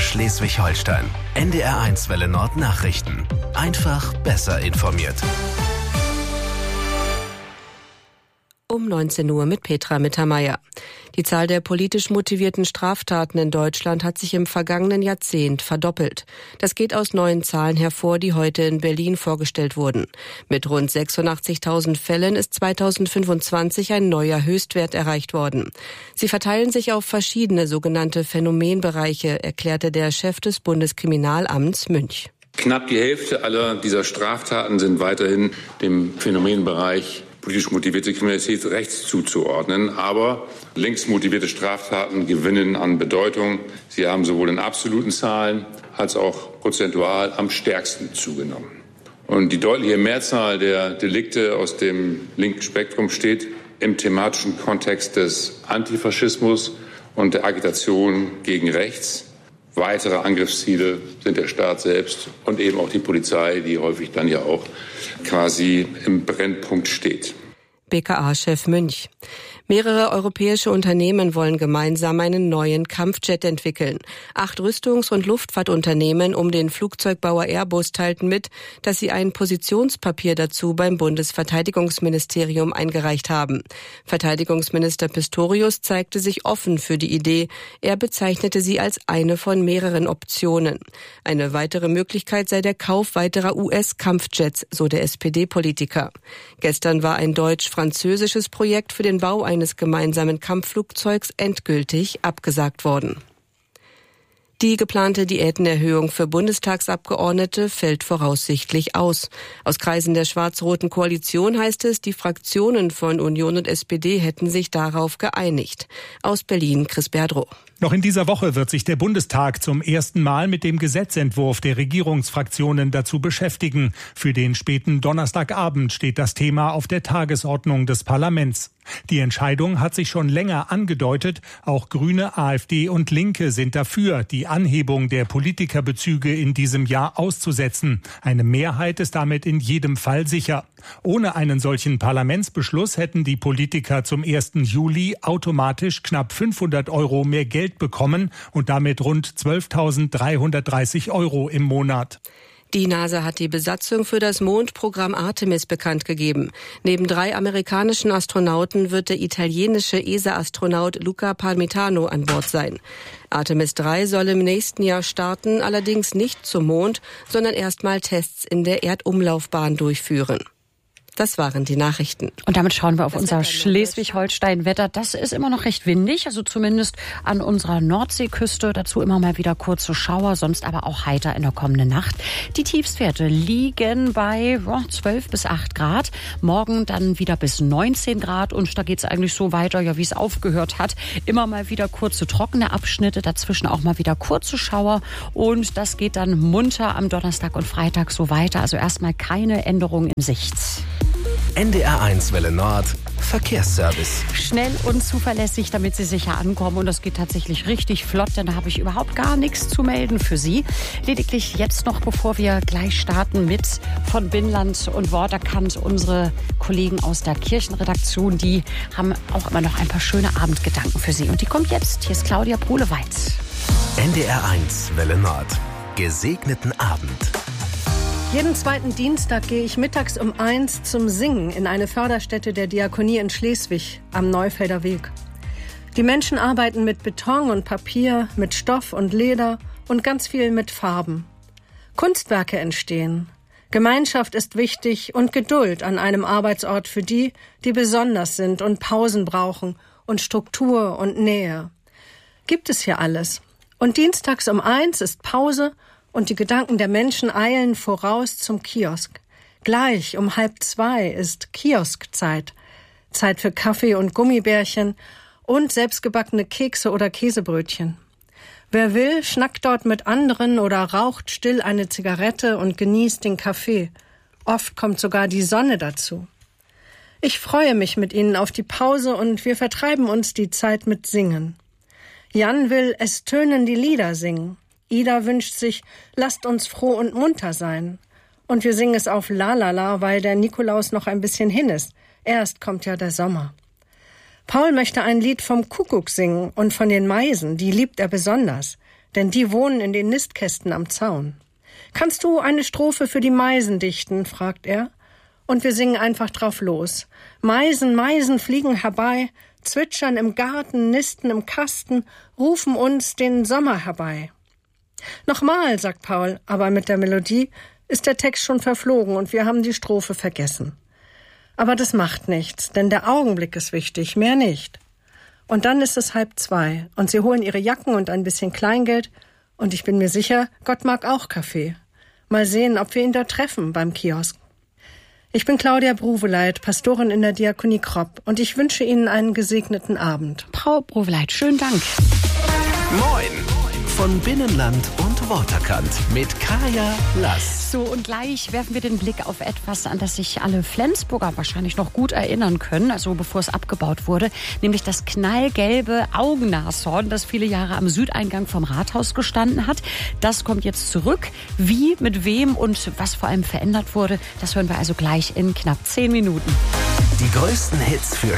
Schleswig-Holstein. NDR1 Welle Nord Nachrichten. Einfach besser informiert. Um 19 Uhr mit Petra Mittermeier. Die Zahl der politisch motivierten Straftaten in Deutschland hat sich im vergangenen Jahrzehnt verdoppelt. Das geht aus neuen Zahlen hervor, die heute in Berlin vorgestellt wurden. Mit rund 86.000 Fällen ist 2025 ein neuer Höchstwert erreicht worden. Sie verteilen sich auf verschiedene sogenannte Phänomenbereiche, erklärte der Chef des Bundeskriminalamts Münch. Knapp die Hälfte aller dieser Straftaten sind weiterhin dem Phänomenbereich politisch motivierte Kriminalität rechts zuzuordnen. Aber links motivierte Straftaten gewinnen an Bedeutung. Sie haben sowohl in absoluten Zahlen als auch prozentual am stärksten zugenommen. Und die deutliche Mehrzahl der Delikte aus dem linken Spektrum steht im thematischen Kontext des Antifaschismus und der Agitation gegen rechts. Weitere Angriffsziele sind der Staat selbst und eben auch die Polizei, die häufig dann ja auch quasi im Brennpunkt steht. BKA-Chef Münch. Mehrere europäische Unternehmen wollen gemeinsam einen neuen Kampfjet entwickeln. 8 Rüstungs- und Luftfahrtunternehmen um den Flugzeugbauer Airbus teilten mit, dass sie ein Positionspapier dazu beim Bundesverteidigungsministerium eingereicht haben. Verteidigungsminister Pistorius zeigte sich offen für die Idee. Er bezeichnete sie als eine von mehreren Optionen. Eine weitere Möglichkeit sei der Kauf weiterer US-Kampfjets, so der SPD-Politiker. Gestern war ein deutsch-französisches Projekt für den Bau eines gemeinsamen Kampfflugzeugs endgültig abgesagt worden. Die geplante Diätenerhöhung für Bundestagsabgeordnete fällt voraussichtlich aus. Aus Kreisen der schwarz-roten Koalition heißt es, die Fraktionen von Union und SPD hätten sich darauf geeinigt. Aus Berlin, Chris Berdrow. Noch in dieser Woche wird sich der Bundestag zum ersten Mal mit dem Gesetzentwurf der Regierungsfraktionen dazu beschäftigen. Für den späten Donnerstagabend steht das Thema auf der Tagesordnung des Parlaments. Die Entscheidung hat sich schon länger angedeutet. Auch Grüne, AfD und Linke sind dafür, die Anhebung der Politikerbezüge in diesem Jahr auszusetzen. Eine Mehrheit ist damit in jedem Fall sicher. Ohne einen solchen Parlamentsbeschluss hätten die Politiker zum 1. Juli automatisch knapp 500 € mehr Geld bekommen und damit rund 12.330 € im Monat. Die NASA hat die Besatzung für das Mondprogramm Artemis bekannt gegeben. Neben 3 amerikanischen Astronauten wird der italienische ESA-Astronaut Luca Parmitano an Bord sein. Artemis 3 soll im nächsten Jahr starten, allerdings nicht zum Mond, sondern erstmal Tests in der Erdumlaufbahn durchführen. Das waren die Nachrichten. Und damit schauen wir auf unser Schleswig-Holstein-Wetter. Das ist immer noch recht windig, also zumindest an unserer Nordseeküste. Dazu immer mal wieder kurze Schauer, sonst aber auch heiter in der kommenden Nacht. Die Tiefstwerte liegen bei 12 bis 8 Grad. Morgen dann wieder bis 19 Grad. Und da geht es eigentlich so weiter, ja, wie es aufgehört hat. Immer mal wieder kurze trockene Abschnitte, dazwischen auch mal wieder kurze Schauer. Und das geht dann munter am Donnerstag und Freitag so weiter. Also erstmal keine Änderung in Sicht. NDR1 Welle Nord Verkehrsservice. Schnell und zuverlässig, damit Sie sicher ankommen. Und das geht tatsächlich richtig flott, denn da habe ich überhaupt gar nichts zu melden für Sie. Lediglich jetzt noch, bevor wir gleich starten mit von Binnland und Worterkant, unsere Kollegen aus der Kirchenredaktion, die haben auch immer noch ein paar schöne Abendgedanken für Sie. Und die kommt jetzt. Hier ist Claudia Pohleweit. NDR1 Welle Nord. Gesegneten Abend. Jeden zweiten Dienstag gehe ich mittags um 1 zum Singen in eine Förderstätte der Diakonie in Schleswig am Neufelder Weg. Die Menschen arbeiten mit Beton und Papier, mit Stoff und Leder und ganz viel mit Farben. Kunstwerke entstehen. Gemeinschaft ist wichtig und Geduld an einem Arbeitsort für die, die besonders sind und Pausen brauchen und Struktur und Nähe. Gibt es hier alles. Und dienstags um 1 ist Pause und die Gedanken der Menschen eilen voraus zum Kiosk. Gleich um 1:30 ist Kioskzeit. Zeit für Kaffee und Gummibärchen und selbstgebackene Kekse oder Käsebrötchen. Wer will, schnackt dort mit anderen oder raucht still eine Zigarette und genießt den Kaffee. Oft kommt sogar die Sonne dazu. Ich freue mich mit Ihnen auf die Pause und wir vertreiben uns die Zeit mit Singen. Jan will Es tönen die Lieder singen. Ida wünscht sich, lasst uns froh und munter sein. Und wir singen es auf Lalala, weil der Nikolaus noch ein bisschen hin ist. Erst kommt ja der Sommer. Paul möchte ein Lied vom Kuckuck singen und von den Meisen, die liebt er besonders. denn die wohnen in den Nistkästen am Zaun. »Kannst du eine Strophe für die Meisen dichten?« fragt er. Und wir singen einfach drauf los. Meisen, Meisen fliegen herbei, zwitschern im Garten, nisten im Kasten, rufen uns den Sommer herbei. Nochmal, sagt Paul, aber mit der Melodie ist der Text schon verflogen und wir haben die Strophe vergessen. Aber das macht nichts, denn der Augenblick ist wichtig, mehr nicht. Und dann ist es 1:30 und sie holen ihre Jacken und ein bisschen Kleingeld und ich bin mir sicher, Gott mag auch Kaffee. Mal sehen, ob wir ihn dort treffen beim Kiosk. Ich bin Claudia Bruweleit, Pastorin in der Diakonie Kropp und ich wünsche Ihnen einen gesegneten Abend. Frau Bruweleit, schönen Dank. Moin von Binnenland und Waterkant mit Kaya Lass. So, und gleich werfen wir den Blick auf etwas, an das sich alle Flensburger wahrscheinlich noch gut erinnern können, also bevor es abgebaut wurde, nämlich das knallgelbe Augennashorn, das viele Jahre am Südeingang vom Rathaus gestanden hat. Das kommt jetzt zurück. Wie, mit wem und was vor allem verändert wurde, das hören wir also gleich in knapp 10 Minuten. Die größten Hits für